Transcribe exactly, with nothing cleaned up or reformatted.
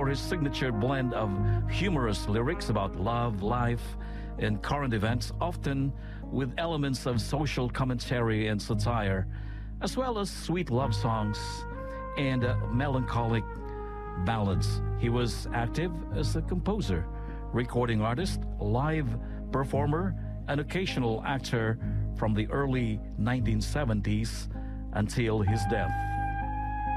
for his signature blend of humorous lyrics about love, life, and current events, often with elements of social commentary and satire, as well as sweet love songs and uh, melancholic ballads. He was active as a composer, recording artist, live performer, and occasional actor from the early nineteen seventies until his death.